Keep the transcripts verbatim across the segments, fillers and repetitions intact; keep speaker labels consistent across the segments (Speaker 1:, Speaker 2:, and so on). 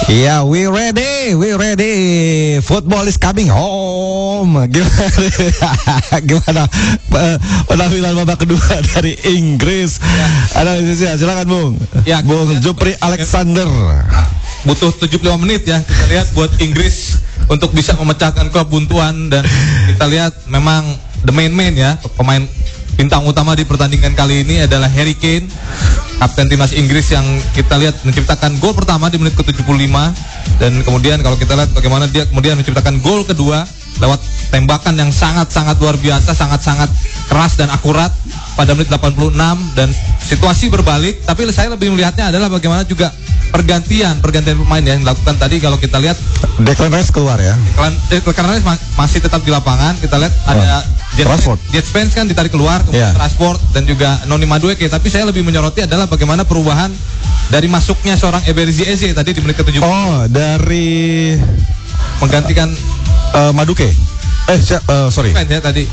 Speaker 1: Iya, yeah, we ready, we ready. Football is coming home. Gimana? Gimana? Penampilan babak kedua dari Inggris. Ya. Ada ya, silakan Bung. Ya, Bung Jupri Alexander.
Speaker 2: Butuh tujuh puluh lima menit ya kita lihat buat Inggris untuk bisa memecahkan kebuntuan, dan kita lihat memang the main man ya, pemain bintang utama di pertandingan kali ini adalah Harry Kane, kapten timnas Inggris, yang kita lihat menciptakan gol pertama di menit ke tujuh puluh lima, dan kemudian kalau kita lihat bagaimana dia kemudian menciptakan gol kedua lewat tembakan yang sangat-sangat luar biasa, sangat-sangat keras dan akurat pada menit delapan puluh enam, dan situasi berbalik. Tapi saya lebih melihatnya adalah bagaimana juga pergantian pergantian pemain yang dilakukan tadi. Kalau kita lihat
Speaker 1: Declan Rice keluar ya,
Speaker 2: Declan Rice masih tetap di lapangan. Kita lihat ada
Speaker 1: oh.
Speaker 2: Jet Spence kan ditarik keluar, kemudian yeah. Rashford dan juga Noni Madueke. Tapi saya lebih menyoroti adalah bagaimana perubahan dari masuknya seorang Eberechi Eze tadi di menit ke tujuh puluh.
Speaker 1: Oh, dari
Speaker 2: menggantikan
Speaker 1: uh, Madueke. Eh, uh, sorry.
Speaker 2: Ya, tadi.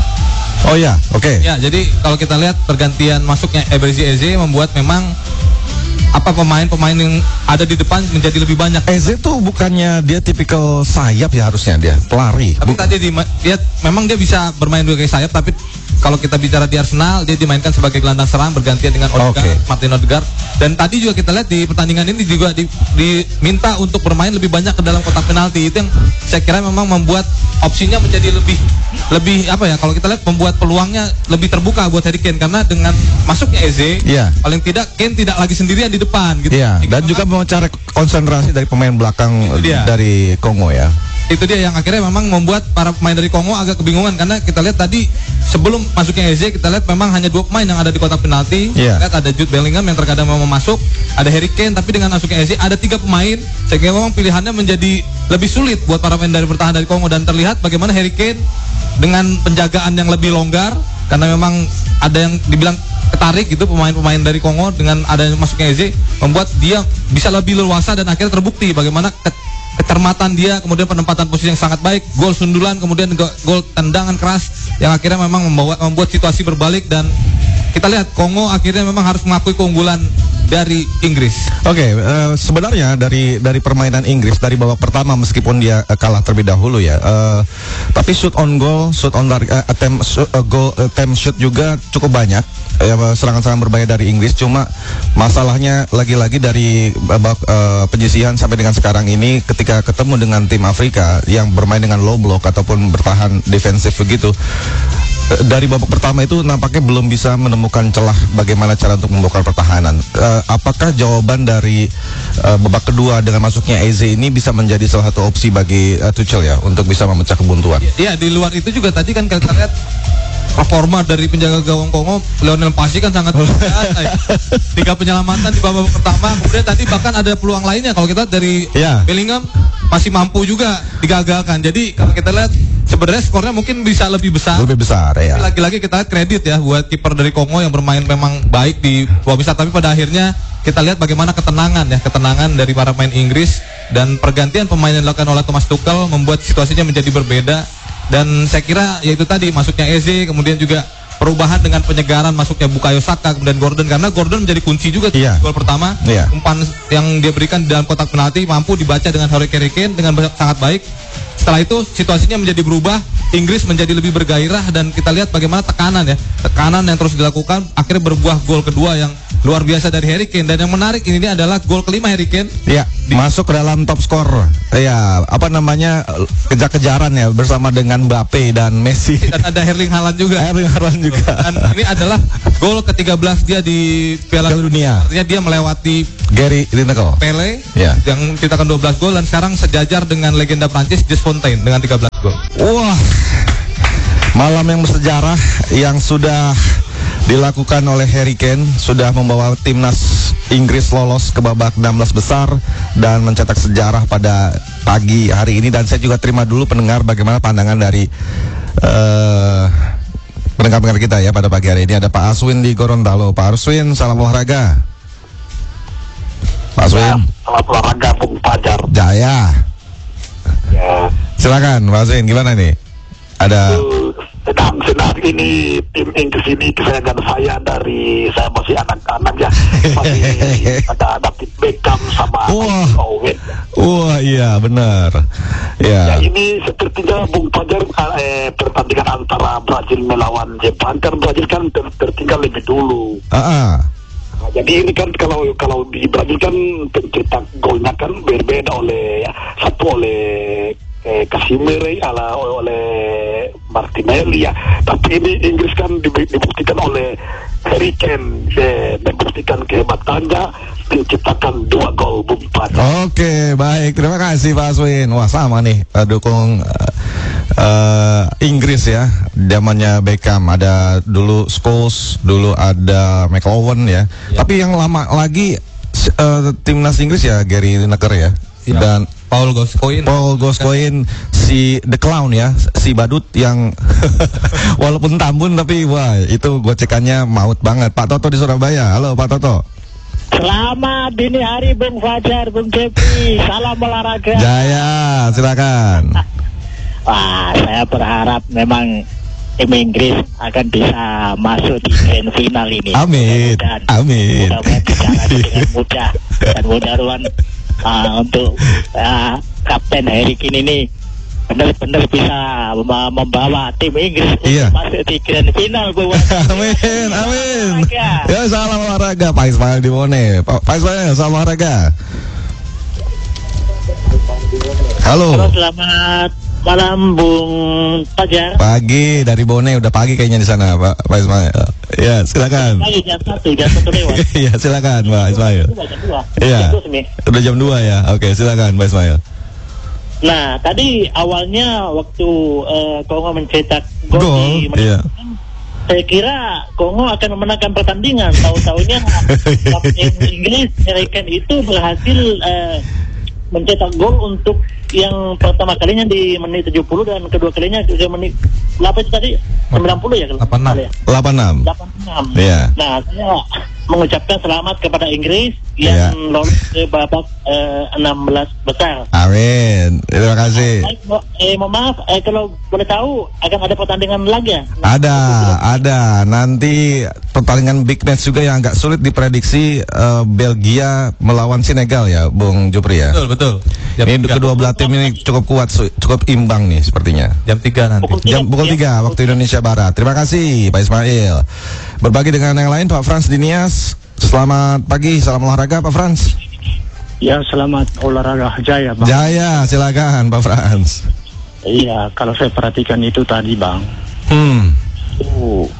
Speaker 1: Oh ya, oke. Okay.
Speaker 2: Ya, jadi kalau kita lihat pergantian masuknya Eberechi Eze membuat memang apa pemain-pemain yang ada di depan menjadi lebih banyak.
Speaker 1: Eze tuh bukannya dia tipikal sayap ya, harusnya dia pelari.
Speaker 2: Tapi
Speaker 1: Buk-
Speaker 2: tadi di, dia memang dia bisa bermain dua kayak sayap, tapi kalau kita bicara di Arsenal dia dimainkan sebagai gelandang serang bergantian dengan Odegaard, okay. Martin Odegaard. Dan tadi juga kita lihat di pertandingan ini juga di, diminta untuk bermain lebih banyak ke dalam kotak penalti. Itu yang saya kira memang membuat opsinya menjadi lebih lebih apa ya, kalau kita lihat membuat peluangnya lebih terbuka buat Harry Kane, karena dengan masuknya Eze yeah. paling tidak Kane tidak lagi sendirian di depan gitu.
Speaker 1: Yeah. Dan juga memecah konsentrasi dari pemain belakang dari Kongo ya.
Speaker 2: Itu dia yang akhirnya memang membuat para pemain dari Kongo agak kebingungan, karena kita lihat tadi sebelum masuknya Eze kita lihat memang hanya dua pemain yang ada di kotak penalti. Yeah. Lihat ada Jude Bellingham yang terkadang mau masuk, ada Harry Kane, tapi dengan masuknya Eze ada tiga pemain, sehingga memang pilihannya menjadi lebih sulit buat para pemain dari bertahan dari Kongo. Dan terlihat bagaimana Harry Kane dengan penjagaan yang lebih longgar, karena memang ada yang dibilang ketarik gitu pemain-pemain dari Kongo, dengan adanya masuknya Eze membuat dia bisa lebih leluasa, dan akhirnya terbukti bagaimana ke kecermatan dia, kemudian penempatan posisi yang sangat baik, gol sundulan, kemudian gol tendangan keras yang akhirnya memang membawa, membuat situasi berbalik. Dan kita lihat Kongo akhirnya memang harus mengakui keunggulan dari Inggris.
Speaker 1: Oke, okay, uh, sebenarnya dari dari permainan Inggris dari babak pertama, meskipun dia uh, kalah terlebih dahulu ya, uh, tapi shoot on goal, shoot on uh, attempt shoot, uh, goal attempt shoot juga cukup banyak. Uh, serangan-serangan berbahaya dari Inggris. Cuma masalahnya lagi-lagi dari babak uh, penyisihan sampai dengan sekarang ini, ketika ketemu dengan tim Afrika yang bermain dengan low block ataupun bertahan defensif begitu, dari babak pertama itu nampaknya belum bisa menemukan celah bagaimana cara untuk membongkar pertahanan. Uh, apakah jawaban dari uh, babak kedua dengan masuknya Eze ini bisa menjadi salah satu opsi bagi uh, Tuchel ya untuk bisa memecah kebuntuan?
Speaker 2: Iya, di luar itu juga tadi kan kita lihat performa dari penjaga gawang Kongo, Lionel Messi kan sangat biasa ya. Tiga penyelamatan di babak pertama, kemudian tadi bahkan ada peluang lainnya. Kalau kita dari yeah. Bellingham masih mampu juga digagalkan. Jadi kalau kita lihat sebenarnya skornya mungkin bisa lebih besar.
Speaker 1: Lebih besar ya.
Speaker 2: Tapi lagi-lagi kita lihat kredit ya buat kiper dari Kongo yang bermain memang baik di bawah besar. Tapi pada akhirnya kita lihat bagaimana ketenangan ya, ketenangan dari para pemain Inggris, dan pergantian pemain yang dilakukan oleh Thomas Tuchel membuat situasinya menjadi berbeda. Dan saya kira yaitu tadi masuknya Eze, kemudian juga perubahan dengan penyegaran masuknya Bukayo Saka, kemudian Gordon, karena Gordon menjadi kunci juga yeah. gol pertama. Yeah. Umpan yang dia berikan di dalam kotak penalti mampu dibaca dengan Harry Kane dengan sangat baik. Setelah itu situasinya menjadi berubah, Inggris menjadi lebih bergairah, dan kita lihat bagaimana tekanan ya, tekanan yang terus dilakukan akhirnya berbuah gol kedua yang luar biasa dari Harry Kane. Dan yang menarik ini adalah gol kelima Harry Kane.
Speaker 1: Iya, masuk ke dalam top skor. Ya, apa namanya, kejar-kejaran ya bersama dengan Mbappe dan Messi.
Speaker 2: Dan ada Erling Haaland juga.
Speaker 1: Erling Haaland juga.
Speaker 2: Dan ini adalah gol ke tiga belas dia di Piala
Speaker 1: Dunia.
Speaker 2: Artinya dia melewati
Speaker 1: Gary Lineker,
Speaker 2: Pele
Speaker 1: ya,
Speaker 2: yang menciptakan dua belas gol, dan sekarang sejajar dengan legenda Prancis Just Fontaine dengan tiga belas gol.
Speaker 1: Wah, malam yang bersejarah yang sudah dilakukan oleh Harry Kane, sudah membawa timnas Inggris lolos ke babak enam belas besar dan mencetak sejarah pada pagi hari ini. Dan saya juga terima dulu pendengar bagaimana pandangan dari uh, pendengar-pendengar kita ya pada pagi hari ini. Ada Pak Aswin di Gorontalo. Pak Aswin, salam olahraga. Pak Aswin.
Speaker 3: Ya, salam olahraga Bung Fajar
Speaker 1: Jaya.
Speaker 3: Ya.
Speaker 1: Silakan Pak Aswin, gimana nih? Ada
Speaker 3: senang-senang ini tim Inggris ini kesayangan saya dari saya masih anak-anak ya, masih ada David Beckham sama
Speaker 1: Wah.
Speaker 3: Owen.
Speaker 1: Wah iya benar.
Speaker 3: Ya
Speaker 1: Ya.
Speaker 3: ini sepertinya Bung Fajar eh, pertandingan antara Brazil melawan Jepang kan Brazil kan ter- tertinggal lebih dulu.
Speaker 1: Ah, ah.
Speaker 3: Nah, jadi ini kan kalau kalau di Brazil kan pencetak golnya kan berbeda oleh ya, satu oleh eh, Casemiro ala oleh Martinelli ya. Tapi ini Inggris kan dibu- dibuktikan oleh Harry Kane eh, membuktikan kehebatannya menciptakan dua gol Bung Fajar.
Speaker 1: Oke, baik. Terima kasih Pak Aswin. Wah, sama nih uh, dukung uh, uh, Inggris ya. Zamannya Beckham, ada dulu Scholes, dulu ada McOwen ya.
Speaker 2: Ya.
Speaker 1: Tapi yang lama lagi uh, timnas Inggris ya Gary Lineker ya.
Speaker 2: Ya.
Speaker 1: Dan
Speaker 2: Paul Gascoigne.
Speaker 1: Paul Gascoigne, si The Clown ya, si badut yang walaupun tambun tapi wah itu gocekannya maut banget. Pak Toto di Surabaya. Halo Pak Toto.
Speaker 4: Selamat dini hari Bung Fajar, Bung Jepri, salam olahraga.
Speaker 1: Jaya, silakan.
Speaker 4: Wah, saya berharap memang tim Inggris akan bisa masuk di grand final ini.
Speaker 1: Amin,
Speaker 4: Mudah-mudahan,
Speaker 1: amin.
Speaker 4: mudah-mudahan dijalani dengan mudah dan mudah-mudahan uh, untuk uh, Kapten Harry Kane ini benar-benar bisa mem- membawa tim Inggris
Speaker 1: Iya.
Speaker 4: untuk masuk di grand final, Bung.
Speaker 1: Amin, amin. Ya salam olahraga Pak Ismail di Bone. Pak Pak Ismail, salam olahraga. Halo.
Speaker 4: Halo, selamat malam Bung Fajar.
Speaker 1: Pagi dari Bone, udah pagi kayaknya di sana Pak Pak Ismail. Ya silakan.
Speaker 4: Pagi jam satu, jam satu lewat.
Speaker 1: Iya silakan Pak Ismail.
Speaker 4: Dua, jam dua.
Speaker 1: Iya.
Speaker 4: Jam dua, Semi.
Speaker 1: Udah jam dua ya. Oke silakan Pak Ismail.
Speaker 4: Nah, tadi awalnya waktu uh, Kongo mencetak gol
Speaker 1: Gol,
Speaker 4: di menit
Speaker 1: iya.
Speaker 4: enam, saya kira Kongo akan memenangkan pertandingan. Tahu-taunya kapten Inggris Harry Kane itu berhasil uh, mencetak gol untuk yang pertama kalinya di menit tujuh puluh dan kedua kalinya di menit berapa itu tadi? sembilan puluh ya?
Speaker 2: delapan puluh enam.
Speaker 4: Ya?
Speaker 1: delapan enam.
Speaker 4: delapan puluh enam.
Speaker 1: Iya.
Speaker 4: Nah, saya mengucapkan selamat kepada Inggris
Speaker 1: Iya.
Speaker 4: yang lolos ke babak eh, enam belas besar.
Speaker 1: Amin. Terima kasih.
Speaker 4: Baik, mo- eh, mohon maaf, eh, kalau boleh tahu akan ada pertandingan lagi ya?
Speaker 1: Ada, ada. Nanti pertandingan big match juga yang agak sulit diprediksi, eh, Belgia melawan Senegal ya, Bung Jupri ya.
Speaker 2: Betul, betul. Jam
Speaker 1: Ini
Speaker 2: tiga.
Speaker 1: kedua belah tim ini cukup kuat, su- cukup imbang nih sepertinya.
Speaker 2: Jam tiga nanti.
Speaker 4: Pukul tiga.
Speaker 1: Jam pukul
Speaker 4: Ya,
Speaker 1: tiga waktu Indonesia Barat. Terima kasih Pak Ismail. Berbagi dengan yang lain Pak Frans Dinias. Selamat pagi, salam olahraga Pak Frans.
Speaker 5: Ya, selamat olahraga Jaya, Bang.
Speaker 1: Jaya, silakan Pak Frans.
Speaker 5: Iya, kalau saya perhatikan itu tadi, Bang.
Speaker 1: Hmm.
Speaker 5: Itu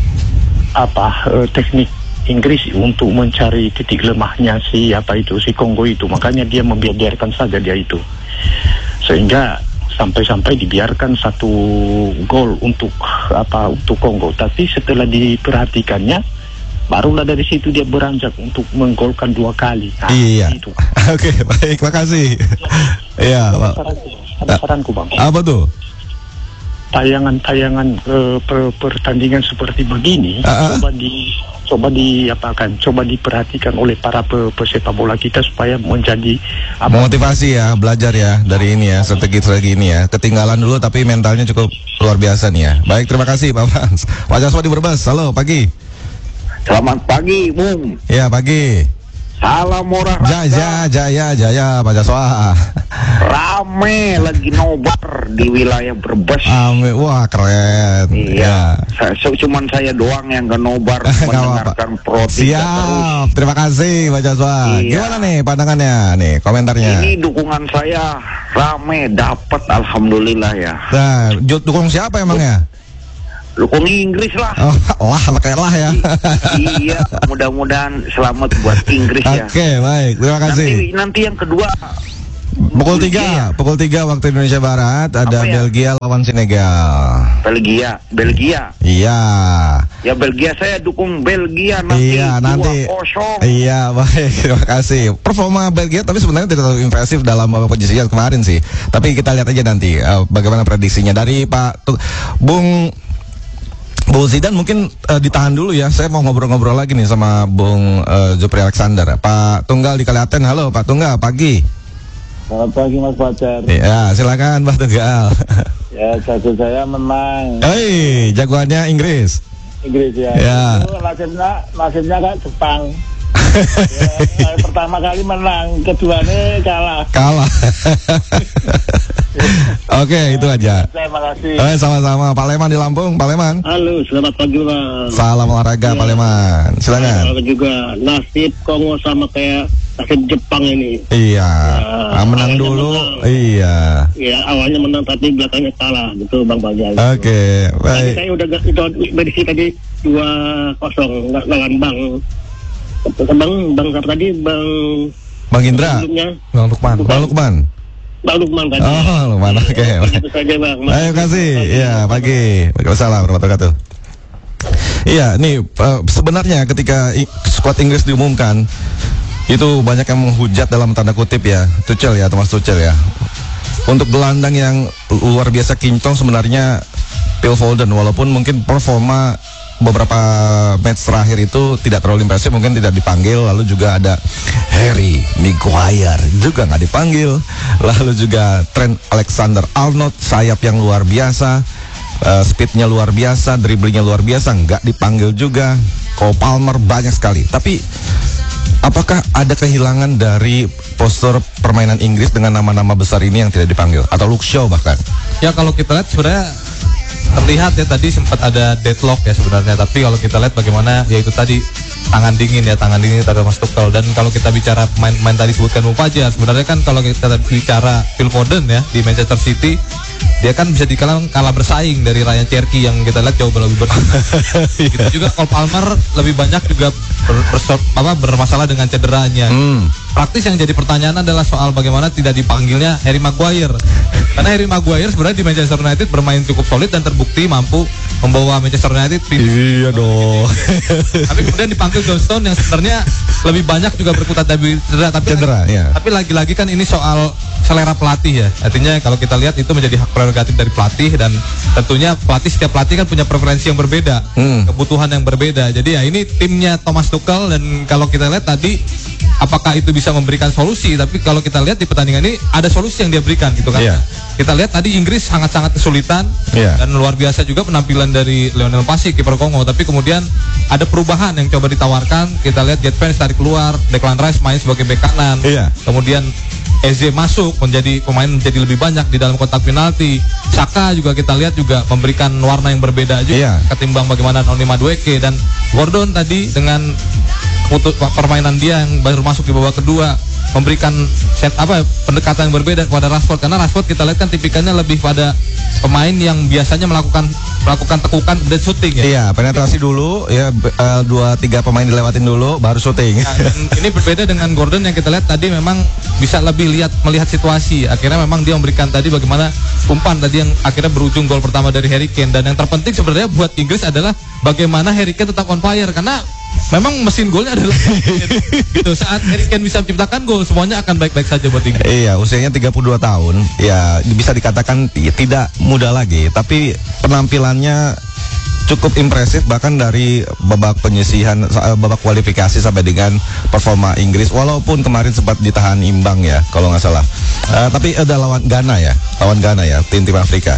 Speaker 5: apa eh, teknik Inggris untuk mencari titik lemahnya si apa itu si Kongo itu. Makanya dia membiarkan saja dia itu. Sehingga sampai-sampai dibiarkan satu gol untuk apa untuk Kongo. Tapi setelah diperhatikannya barulah dari situ dia beranjak untuk menggolkan dua kali. Nah,
Speaker 1: Iya.
Speaker 5: itu.
Speaker 1: Oke, baik, makasih. Iya, Pak.
Speaker 5: Saranku, ada saranku, Bang.
Speaker 1: Apa tuh?
Speaker 5: Tayangan-tayangan eh, per- pertandingan seperti begini
Speaker 1: Ah, ah.
Speaker 5: coba di coba di apa kan coba diperhatikan oleh para pe- pesepak bola kita supaya menjadi apa
Speaker 1: Motivasi ya, belajar ya dari ini ya, strategi-strategi ini ya. Ketinggalan dulu tapi mentalnya cukup luar biasa nih ya. Baik, terima kasih Pak Frans. Pak Jaswa di Brebes, halo, pagi.
Speaker 3: Selamat pagi Bung.
Speaker 1: Ya, pagi.
Speaker 3: Salam olahraga.
Speaker 1: Jaya, jaya, jaya, Pak Jaswa.
Speaker 3: Rame lagi nobar di wilayah Brebes.
Speaker 1: Amin, wah keren.
Speaker 3: Iya. Saya, so, cuman saya doang yang gak nobar
Speaker 1: Nggak
Speaker 3: mendengarkan Pro tiga terus.
Speaker 1: Siap, terima kasih Pak Jaswa.
Speaker 3: Iya.
Speaker 1: Gimana nih pandangannya nih, komentarnya?
Speaker 3: Ini dukungan saya rame dapat alhamdulillah ya.
Speaker 1: Nah, ju- dukung siapa emangnya?
Speaker 3: Dukung Inggris lah.
Speaker 1: Oh, lah, pakai lah ya.
Speaker 3: Iya, mudah-mudahan selamat buat Inggris ya.
Speaker 1: Oke, baik, terima kasih.
Speaker 3: Nanti nanti yang kedua
Speaker 1: Pukul tiga, pukul tiga waktu Indonesia Barat ada
Speaker 3: Apa ya?
Speaker 1: Belgia lawan Senegal.
Speaker 3: Belgia, Belgia.
Speaker 1: Iya.
Speaker 3: Ya Belgia saya dukung Belgia nanti
Speaker 1: Iya, nanti.
Speaker 3: dua kosong.
Speaker 1: Iya, baik, terima kasih. Performa Belgia tapi sebenarnya tidak terlalu impresif dalam babak penyisihan kemarin sih. Tapi kita lihat aja nanti uh, bagaimana prediksinya dari Pak Tung- Bung Bung Zidane mungkin uh, ditahan dulu ya. Saya mau ngobrol-ngobrol lagi nih sama Bung uh, Jupri Alexander. Pak Tunggal di Kaliaten. Halo Pak Tunggal, pagi.
Speaker 6: Selamat pagi Mas Fajar.
Speaker 1: Iya, silakan Pak Tunggal.
Speaker 6: Ya, jago saya menang.
Speaker 1: Hei, jagoannya Inggris.
Speaker 6: Inggris ya.
Speaker 1: Ya.
Speaker 6: Itu nasibnya, nasibnya kayak Jepang. Ya, pertama kali menang, keduanya kalah.
Speaker 1: Kalah. Oke, itu aja.
Speaker 6: Terima kasih.
Speaker 1: Eh, sama-sama. Pak Leman di Lampung, Pak Leman.
Speaker 7: Halo, selamat pagi Bang.
Speaker 1: Salam olahraga,
Speaker 7: Ya.
Speaker 1: Pak Leman. Silakan.
Speaker 7: Aku juga nasib Kongo sama kayak nasib Jepang ini.
Speaker 1: Iya.
Speaker 7: Ya,
Speaker 1: Ah, menang
Speaker 7: awalnya
Speaker 1: dulu.
Speaker 7: menang.
Speaker 1: Iya.
Speaker 7: Ya awalnya menang tapi belakangnya kalah, gitu Bang Bajal.
Speaker 1: Oke,
Speaker 7: Tadi
Speaker 1: baik.
Speaker 7: saya udah itu prediksi tadi dua kosong lawan Bang. Bang, Bang siapa tadi? Bang
Speaker 1: Bang Indra.
Speaker 7: sebelumnya?
Speaker 2: Bang Lukman.
Speaker 1: Bang Lukman.
Speaker 7: Bang Lukman tadi.
Speaker 1: Oh, Lukman. Oke.
Speaker 7: Itu saja Bang.
Speaker 1: Terima kasih. Iya, pagi. Waalaikumsalam warahmatullahi wabarakatuh. Iya, nih eh, sebenarnya ketika i- skuad Inggris diumumkan itu banyak yang menghujat dalam tanda kutip ya, Tuchel ya, Thomas Tuchel ya. Untuk gelandang yang luar biasa kinclong sebenarnya Phil Foden, walaupun mungkin performa beberapa match terakhir itu tidak terlalu impresif, mungkin tidak dipanggil. Lalu juga ada Harry Maguire juga nggak dipanggil. Lalu juga Trent Alexander-Arnold, sayap yang luar biasa, uh, speednya luar biasa, dribblingnya luar biasa, nggak dipanggil juga. Cole Palmer banyak sekali. Tapi apakah ada kehilangan dari postur permainan Inggris dengan nama-nama besar ini yang tidak dipanggil? Atau Luke Shaw bahkan?
Speaker 2: Ya kalau kita lihat sebenarnya terlihat ya tadi sempat ada deadlock ya sebenarnya, tapi kalau kita lihat bagaimana ya itu tadi tangan dingin ya tangan dingin terhadap Mas Tuchel. Dan kalau kita bicara pemain-pemain tadi sebutkan Mufajar, sebenarnya kan kalau kita bicara Phil Foden ya di Manchester City, dia kan bisa dikatakan kalah bersaing dari Ryan Cherky yang kita lihat jauh lebih ber. Gitu juga Cole Palmer lebih banyak juga ber, bersor, apa, bermasalah dengan cederanya.
Speaker 1: Hmm.
Speaker 2: Praktis yang jadi pertanyaan adalah soal bagaimana tidak dipanggilnya Harry Maguire. Karena Harry Maguire sebenarnya di Manchester United bermain cukup solid dan terbukti mampu membawa Manchester United pindah.
Speaker 1: Iya dong.
Speaker 2: Tapi kemudian dipanggil John Stone yang sebenarnya lebih banyak juga berkutat dari cedera. Tapi
Speaker 1: Cedera, ya.
Speaker 2: Tapi lagi-lagi kan ini soal selera pelatih ya. Artinya kalau kita lihat itu menjadi hak prerogatif dari pelatih, dan tentunya pelatih setiap pelatih kan punya preferensi yang berbeda,
Speaker 1: Hmm.
Speaker 2: kebutuhan yang berbeda. Jadi ya ini timnya Thomas Tuchel, dan kalau kita lihat tadi apakah itu bisa memberikan solusi, tapi kalau kita lihat di pertandingan ini ada solusi yang dia berikan gitu kan.
Speaker 1: Iya.
Speaker 2: Kita lihat tadi Inggris sangat-sangat kesulitan,
Speaker 1: Iya.
Speaker 2: dan luar biasa juga penampilan dari Lionel Messi kiper Kongo, tapi kemudian ada perubahan yang coba ditawarkan. Kita lihat Jet Pence tarik keluar, Declan Rice main sebagai bek kanan.
Speaker 1: Iya.
Speaker 2: Kemudian Eze masuk menjadi pemain menjadi lebih banyak di dalam kotak penalti. Saka juga kita lihat juga memberikan warna yang berbeda juga
Speaker 1: Iya.
Speaker 2: ketimbang bagaimana Noni Madueke. Dan Gordon tadi dengan putus permainan dia yang baru masuk di babak kedua memberikan set apa pendekatan yang berbeda kepada Rashford, karena Rashford kita lihat kan tipikalnya lebih pada pemain yang biasanya melakukan melakukan tekukan dan shooting ya.
Speaker 1: Iya, penetrasi dulu ya, be- eh, dua tiga pemain dilewatin dulu baru syuting.
Speaker 2: Nah, dan ini berbeda dengan Gordon yang kita lihat tadi memang bisa lebih lihat melihat situasi. Akhirnya memang dia memberikan tadi bagaimana umpan tadi yang akhirnya berujung gol pertama dari Harry Kane. Dan yang terpenting sebenarnya buat Inggris adalah bagaimana Harry Kane tetap on fire, karena memang mesin golnya adalah gitu. Saat Harry Kane bisa menciptakan gol, semuanya akan baik-baik saja buat Inggris.
Speaker 1: Iya, usianya tiga puluh dua tahun. Ya, bisa dikatakan t- tidak muda lagi, tapi penampilannya cukup impresif bahkan dari babak penyisihan, sa- babak kualifikasi sampai dengan performa Inggris, walaupun kemarin sempat ditahan imbang ya kalau nggak salah. Eh, tapi ada lawan Ghana ya, lawan Ghana ya, tim-tim Afrika.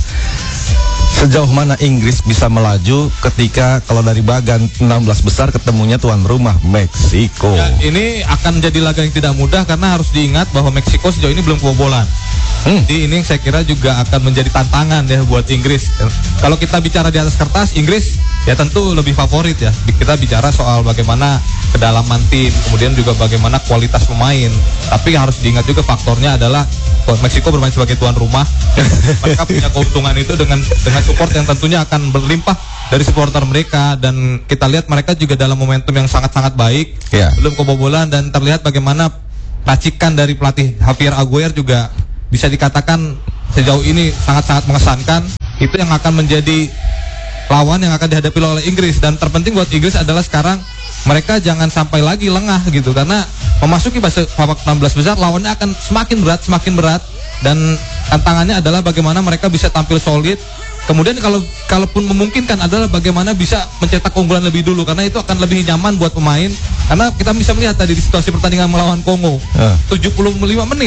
Speaker 1: Sejauh mana Inggris bisa melaju ketika kalau dari bagan enam belas besar ketemunya tuan rumah Meksiko?
Speaker 2: Ya, ini akan menjadi laga yang tidak mudah karena harus diingat bahwa Meksiko sejauh ini belum kebobolan.
Speaker 1: Hmm.
Speaker 2: Jadi ini saya kira juga akan menjadi tantangan ya buat Inggris. Kalau kita bicara di atas kertas, Inggris ya tentu lebih favorit ya. Kita bicara soal bagaimana kedalaman tim, kemudian juga bagaimana kualitas pemain. Tapi harus diingat juga faktornya adalah Meksiko bermain sebagai tuan rumah. Mereka punya keuntungan itu dengan dengan support yang tentunya akan berlimpah dari supporter mereka, dan kita lihat mereka juga dalam momentum yang sangat-sangat baik.
Speaker 1: Ya.
Speaker 2: Belum kebobolan, dan terlihat bagaimana racikan dari pelatih Javier Aguirre juga bisa dikatakan sejauh ini sangat-sangat mengesankan. Itu yang akan menjadi lawan yang akan dihadapi oleh Inggris, dan terpenting buat Inggris adalah sekarang mereka jangan sampai lagi lengah gitu, karena memasuki babak enam belas besar lawannya akan semakin berat, semakin berat, dan tantangannya adalah bagaimana mereka bisa tampil solid. Kemudian kalau kalaupun memungkinkan adalah bagaimana bisa mencetak keunggulan lebih dulu, karena itu akan lebih nyaman buat pemain. Karena kita bisa melihat tadi di situasi pertandingan melawan Kongo,
Speaker 1: Uh.
Speaker 2: tujuh puluh lima menit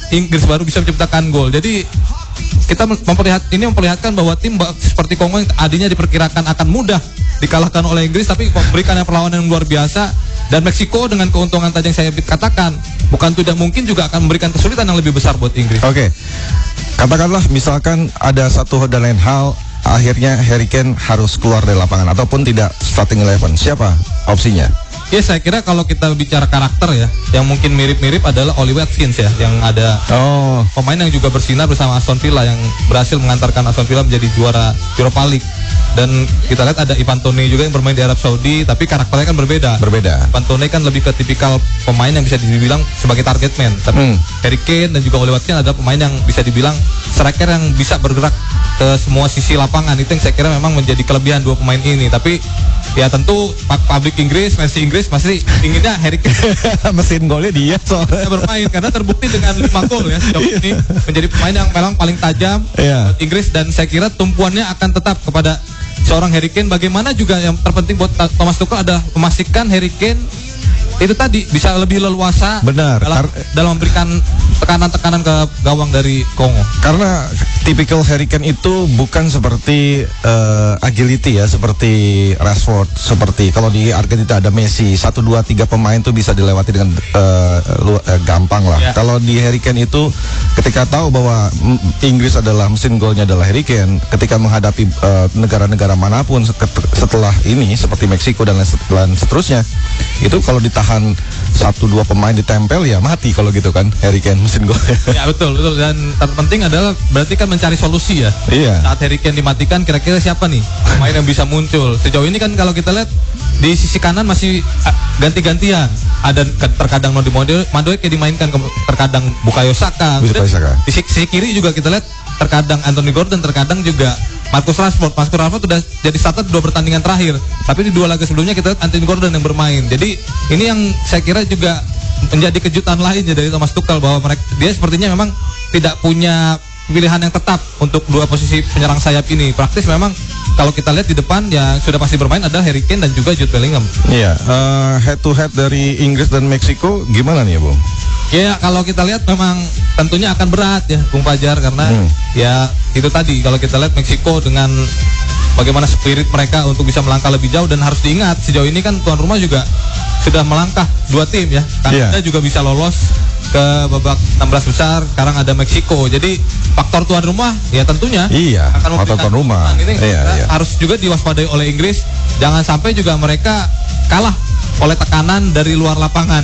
Speaker 2: Inggris baru bisa menciptakan gol. Jadi kita memperlihat ini memperlihatkan bahwa tim seperti Kongo yang tadinya diperkirakan akan mudah dikalahkan oleh Inggris, tapi memberikan perlawanan yang luar biasa. Dan Meksiko dengan keuntungan tadi yang saya katakan, bukan tidak mungkin juga akan memberikan kesulitan yang lebih besar buat Inggris.
Speaker 1: Oke, okay. Katakanlah misalkan ada satu dan lain hal, akhirnya Harry Kane harus keluar dari lapangan ataupun tidak starting eleven, siapa opsinya?
Speaker 2: Ya, saya kira kalau kita bicara karakter ya, yang mungkin mirip-mirip adalah Oli Watkins ya, yang ada
Speaker 1: oh.
Speaker 2: pemain yang juga bersinar bersama Aston Villa, yang berhasil mengantarkan Aston Villa menjadi juara Europa League. Dan kita lihat ada Ivan Toney juga yang bermain di Arab Saudi, tapi karakternya kan berbeda.
Speaker 1: Berbeda.
Speaker 2: Ivan Toney kan lebih ke tipikal pemain yang bisa dibilang sebagai target man. Tapi hmm. Harry Kane dan juga Oli Watkins adalah pemain yang bisa dibilang striker yang bisa bergerak ke semua sisi lapangan. Itu yang saya kira memang menjadi kelebihan dua pemain ini. Tapi ya tentu publik Inggris, Messi Inggris masih inginnya Harry Kane
Speaker 1: mesin golnya dia soalnya
Speaker 2: bermain, karena terbukti dengan lima gol ya sejauh ini menjadi pemain yang memang paling tajam
Speaker 1: yeah.
Speaker 2: buat Inggris. Dan saya kira tumpuannya akan tetap kepada seorang Harry Kane. Bagaimana juga yang terpenting buat Thomas Tuchel adalah memastikan Harry Kane itu tadi bisa lebih leluasa
Speaker 1: benar
Speaker 2: dalam, dalam memberikan tekanan-tekanan ke gawang dari Kongo.
Speaker 1: Karena tipikal Harry Kane itu bukan seperti uh, agility ya, seperti Rashford, seperti kalau di Argentina ada Messi, satu dua tiga pemain tuh bisa dilewati dengan uh, lu, uh, gampang lah. Yeah. Kalau di Harry Kane itu ketika tahu bahwa Inggris adalah mesin golnya adalah Harry Kane, ketika menghadapi uh, negara-negara manapun setelah ini seperti Meksiko dan lain seterusnya, itu kalau ditahan satu dua pemain ditempel ya mati kalau gitu kan Harry Kane mesin gol.
Speaker 2: Ya betul betul, dan terpenting adalah berarti kan mencari solusi ya.
Speaker 1: Iya.
Speaker 2: Saat Harry Kane dimatikan, kira-kira siapa nih pemain yang bisa muncul? Sejauh ini kan kalau kita lihat di sisi kanan masih ganti-gantian. Ada terkadang Nodi Madueke dimainkan, terkadang Bukayo Saka.
Speaker 1: Bukayo Saka.
Speaker 2: Di sisi kiri juga kita lihat terkadang Anthony Gordon, terkadang juga Marcus Rashford. Marcus Rashford sudah jadi starter dua pertandingan terakhir, tapi di dua laga sebelumnya kita lihat Anthony Gordon yang bermain. Jadi ini yang saya kira juga menjadi kejutan lainnya dari Thomas Tuchel, bahwa mereka, dia sepertinya memang tidak punya pilihan yang tetap untuk dua posisi penyerang sayap ini. Praktis memang kalau kita lihat di depan yang sudah pasti bermain adalah Harry Kane dan juga Jude Bellingham.
Speaker 1: Iya, uh, head to head dari Inggris dan Meksiko gimana nih ya, Bung?
Speaker 2: Ya, kalau kita lihat memang tentunya akan berat ya, Bung Fajar, karena hmm. ya itu tadi kalau kita lihat Meksiko dengan bagaimana spirit mereka untuk bisa melangkah lebih jauh, dan harus diingat sejauh ini kan tuan rumah juga sudah melangkah dua tim ya. Kanada yeah. juga bisa lolos ke babak enam belas besar, sekarang ada Meksiko. Jadi faktor tuan rumah ya tentunya
Speaker 1: iya,
Speaker 2: akan
Speaker 1: faktor tuan rumah.
Speaker 2: Ini
Speaker 1: iya, iya.
Speaker 2: harus juga diwaspadai oleh Inggris, jangan sampai juga mereka kalah oleh tekanan dari luar lapangan.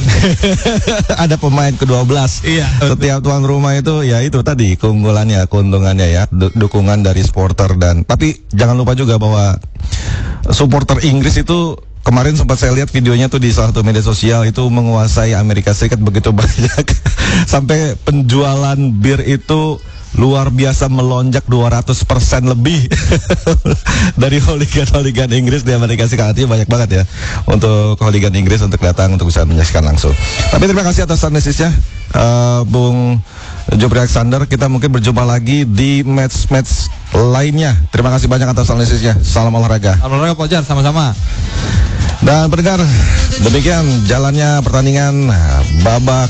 Speaker 1: Ada pemain ke dua belas.
Speaker 2: Iya.
Speaker 1: Setiap tuan rumah itu ya itu tadi keunggulannya, keuntungannya ya, du- dukungan dari supporter. Dan tapi jangan lupa juga bahwa supporter Inggris itu kemarin sempat saya lihat videonya tuh di salah satu media sosial, itu menguasai Amerika Serikat begitu banyak sampai penjualan bir itu luar biasa melonjak dua ratus persen lebih dari hooligan-hooligan Inggris di Amerika Serikat. Artinya banyak banget ya untuk hooligan Inggris untuk datang untuk bisa menyaksikan langsung. Tapi terima kasih atas analisisnya uh, Bung Jopri Alexander. Kita mungkin berjumpa lagi di match-match lainnya. Terima kasih banyak atas analisisnya. Salam olahraga.
Speaker 2: Salam olahraga Pak Jar, sama-sama.
Speaker 1: Dan pendengar, demikian jalannya pertandingan babak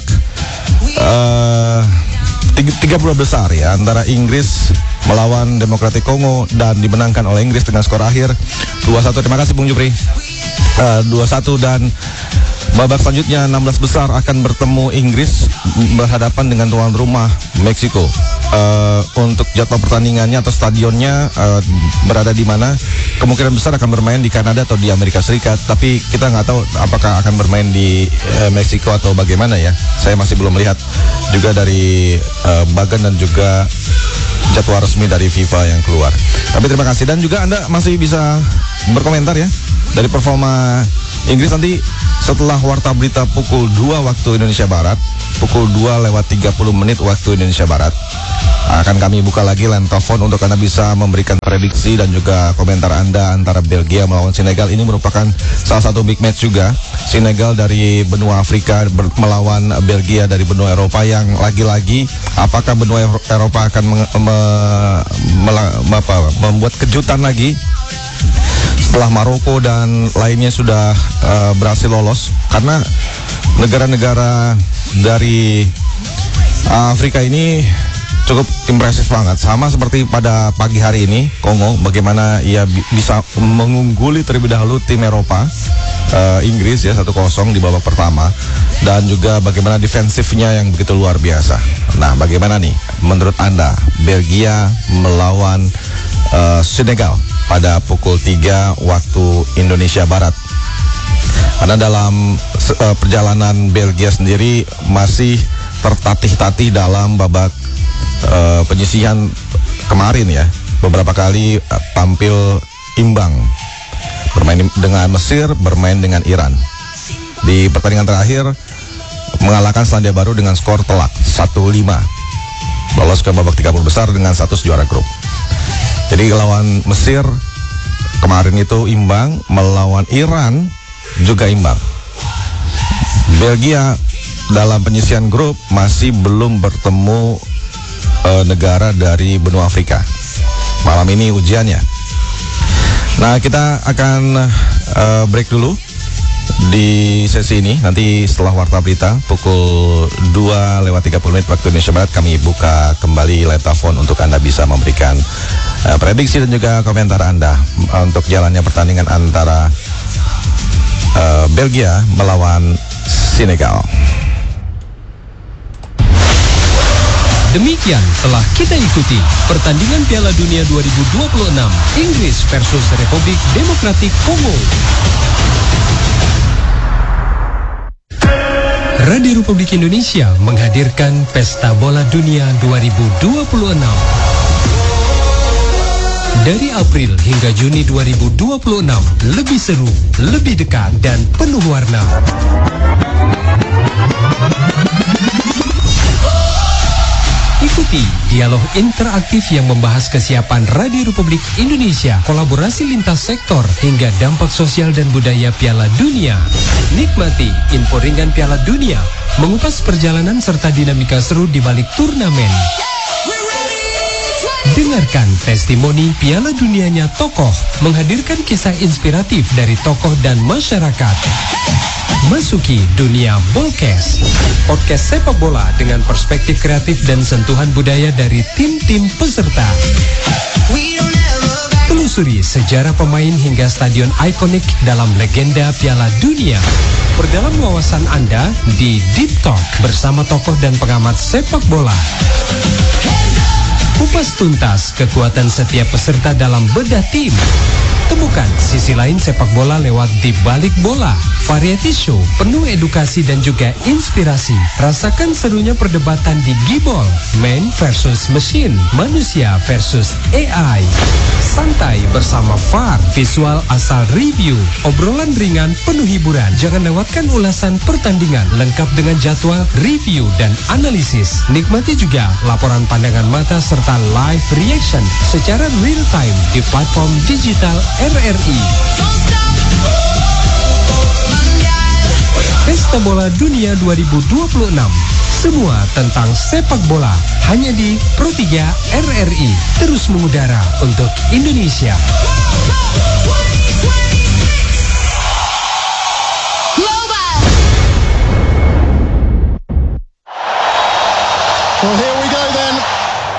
Speaker 1: uh, tiga puluh besar ya antara Inggris melawan Demokratik Kongo dan dimenangkan oleh Inggris dengan skor akhir dua satu. Terima kasih Bung Jupri. uh, dua satu, dan babak selanjutnya enam belas besar akan bertemu Inggris berhadapan dengan tuan rumah Meksiko. Uh, untuk jadwal pertandingannya atau stadionnya uh, berada di mana, kemungkinan besar akan bermain di Kanada atau di Amerika Serikat, tapi kita nggak tahu apakah akan bermain di uh, Meksiko atau bagaimana ya. Saya masih belum melihat juga dari uh, Bagan dan juga jadwal resmi dari FIFA yang keluar. Tapi terima kasih, dan juga Anda masih bisa berkomentar ya dari performa Inggris nanti setelah warta berita pukul dua waktu Indonesia Barat, pukul dua lewat tiga puluh menit waktu Indonesia Barat. Akan kami buka lagi line telepon untuk Anda bisa memberikan prediksi dan juga komentar Anda antara Belgia melawan Senegal. Ini merupakan salah satu big match juga. Senegal dari benua Afrika ber- melawan Belgia dari benua Eropa, yang lagi-lagi apakah benua Eropa akan me- me- mela- apa, membuat kejutan lagi setelah Maroko dan lainnya sudah uh, berhasil lolos, karena negara-negara dari Afrika ini cukup impresif banget, sama seperti pada pagi hari ini Kongo, bagaimana ia bi- bisa mengungguli terlebih dahulu tim Eropa, uh, Inggris ya satu kosong di babak pertama, dan juga bagaimana defensifnya yang begitu luar biasa. Nah, bagaimana nih menurut Anda Belgia melawan uh, Senegal pada pukul tiga waktu Indonesia Barat? Karena dalam uh, perjalanan Belgia sendiri masih tertatih-tatih dalam babak Uh, penyisihan kemarin ya, beberapa kali uh, tampil imbang, bermain dengan Mesir, bermain dengan Iran. Di pertandingan terakhir mengalahkan Selandia Baru dengan skor telak satu lima, lolos ke babak tiga puluh besar dengan status juara grup. Jadi lawan Mesir kemarin itu imbang, melawan Iran juga imbang. Belgia dalam penyisihan grup masih belum bertemu negara dari benua Afrika. Malam ini ujiannya. Nah, kita akan uh, break dulu di sesi ini. Nanti setelah warta berita pukul dua lewat tiga puluh menit waktu Indonesia Barat, kami buka kembali live telepon untuk Anda bisa memberikan uh, prediksi dan juga komentar Anda uh, untuk jalannya pertandingan antara uh, Belgia melawan Senegal.
Speaker 8: Demikian telah kita ikuti pertandingan Piala Dunia dua ribu dua puluh enam Inggris versus Republik Demokratik Kongo. Radio Republik Indonesia menghadirkan Pesta Bola Dunia dua ribu dua puluh enam. Dari April hingga Juni dua ribu dua puluh enam, lebih seru, lebih dekat, dan penuh warna. Ikuti dialog interaktif yang membahas kesiapan Radio Republik Indonesia, kolaborasi lintas sektor, hingga dampak sosial dan budaya Piala Dunia. Nikmati info ringan Piala Dunia, mengupas perjalanan serta dinamika seru di balik turnamen. Dengarkan testimoni Piala Dunianya tokoh, menghadirkan kisah inspiratif dari tokoh dan masyarakat. Masuki dunia Bolkes, podcast sepak bola dengan perspektif kreatif dan sentuhan budaya dari tim-tim peserta. Telusuri sejarah pemain hingga stadion ikonik dalam legenda Piala Dunia. Perdalam wawasan Anda di Deep Talk bersama tokoh dan pengamat sepak bola. Kupas tuntas kekuatan setiap peserta dalam bedah tim. Temukan sisi lain sepak bola lewat Di Balik Bola, variety show penuh edukasi dan juga inspirasi. Rasakan serunya perdebatan di Gibol, man versus machine, manusia versus A I. Santai bersama V A R, visual asal review, obrolan ringan penuh hiburan. Jangan lewatkan ulasan pertandingan lengkap dengan jadwal, review, dan analisis. Nikmati juga laporan pandangan mata serta live reaction secara real time di platform digital R R I. Pesta Bola Dunia dua ribu dua puluh enam. Semua tentang sepak bola hanya di Pro tiga R R I. Terus mengudara untuk Indonesia.